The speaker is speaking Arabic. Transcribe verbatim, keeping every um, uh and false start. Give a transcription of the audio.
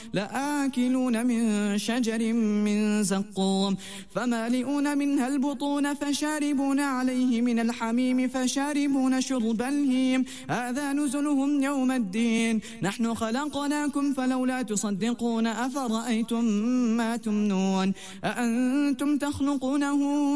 لآكلون من شجر من زقوم فمالئون منها البطون فشاربون عليه من الحميم فشاربون شرب الهيم هذا نزلهم يوم الدين نحن خلقناكم فلولا تصدقون أفرأيتم ما تمنون أأنتم تخلقونه